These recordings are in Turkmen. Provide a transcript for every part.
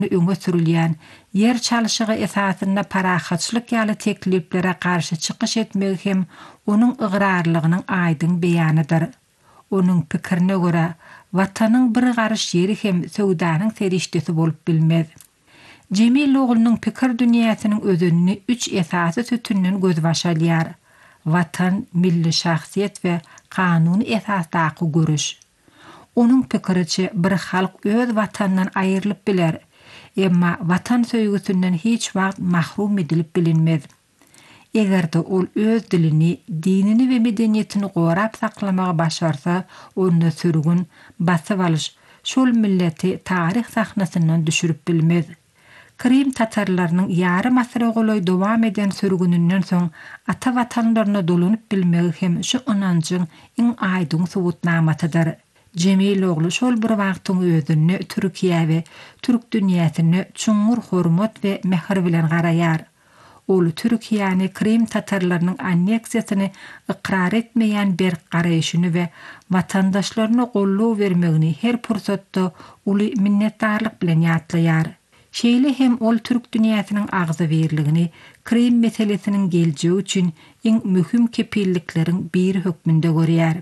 öňe sürülýän yer çalyşygy esasynda parahatçylyk ýaly tekliplere garşy çykyş etmek hem onuň ıgrarlygynyň aýdyn beýanydyr. Onuň pikirine görä, watanyň bir garşy ýeri hem söwdanyň serişdesi bolup bilmez. Cemil oglunyň pikir dünýäsiniň özünni 3 esasy tütünden gözbaşa alýar. Watan, milli şahsiýet we kanuny esasdaky görüş. Onuň pikiriçe bir halk öz watandan aýrylyp biler, emma watan söýgüsünden hiç wagt mahrum edilip bilinmez. Egerde ol öz dilini, dinini we medeniýetini gorap saklamagy başarsa, onda sürgün, basyp alyş, şol milleti tarih sahnasyndan düşürüp bilmez. Krim tatarlarynyň ýarym asyra goloý dowam eden sürgününden soň ata watanlaryna dolanyp bilmegi hem şu ynanjyň iň aýdyn subutnamatydyr. Cemil oglu şol bir wagtyň özüni Türkiýe we Türk dünýäsine çuňur hormat we mehr bilen garaýar. Ol Türkiýany Krim tatarlarynyň anneksiýasyny ikrar etmeýän bir garaýşyny we watandaşlaryna gollaw bermegini her pursatda uly minnetdarlyk bilen ýatlaýar. Şeýle hem ol Türk dünýäsiniň agzy berligini Krim meselesiniň geljegi üçin iň mühim kepillikleriň biri hökmünde görýär.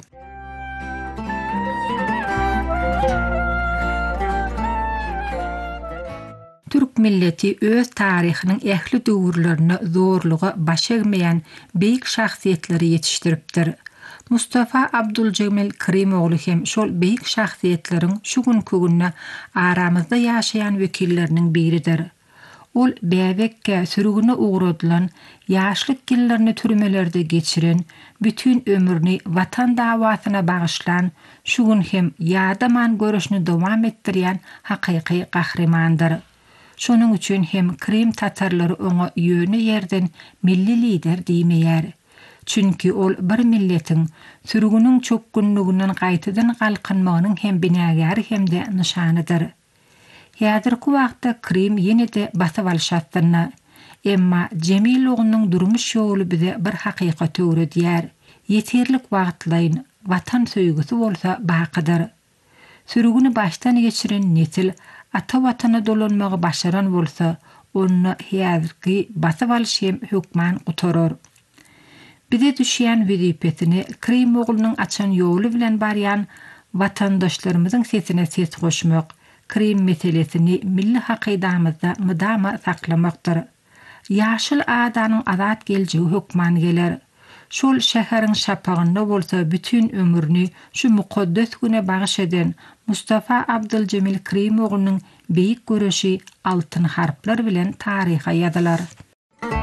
Türk milleti öz tarihinin ehli döwürlerini zorluğa baş egmeýän beýik şahsiýetleri ýetişdiripdir. Mustafa Abduljamil Kerimoglu hem şol beýik şahsiýetleriň şu günküne aramyzda ýaşaýan wekilleriniň biridir. Ol bäwekkä sürgüne uğradylan, ýaşlyk ýyllerini türmelerde geçiren, bütün ömrüni watan dawasyna bagyşlan, şu gün hem ýadaman görüşini dowam etdirýän hakyky gahrymandyr. Şonuň üçin hem Krim tatarlary oňa ýöne ýerden milli lider diýmeýär. Çünki ol bir milletiň sürgünüň çökgünlüginden gaýtadan galkynmagynyň hem binägäri hem de nyşanydyr. Häzirki wagtda Krim ýene-de basyp alşatdyna, emma Cemil oglunyň durmuş ýoly bize bir hakykat öwredýär. Ýeterlik wagtlaýyn watan söýgüsi bolsa bakydyr. Sürgüni baştan geçiren nesil ata watana dolanmagy başaran bolsa, onu häzirki basyp alyş hem hökman gutarar. Bize düşýän wezipetini Krim oglunyň açan ýoly bilen barýan watandaşlarymyzyň sesine ses goşmak, Krim meselesini milli hakydamyzda mydama saklamakdyr. Ýaşyl adanyň azat geljegi hökman geler. Şol şäheriň şapagynda bolsa bütün ömrüni şu mukaddes güne bagyş eden Mustafa Abduljamil Kerim oglunyň beýik göreşi altyn harplar bilen tariha ýazylar.